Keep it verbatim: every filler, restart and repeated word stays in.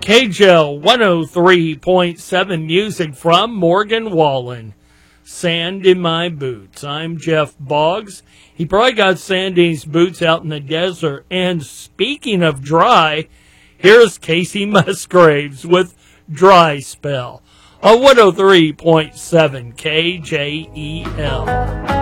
K J L one oh three point seven music from Morgan Wallen. Sand in my boots. I'm Jeff Boggs. He probably got sand in his boots out in the desert. And speaking of dry, here's Casey Musgraves with Dry Spell on one oh three point seven K J E L.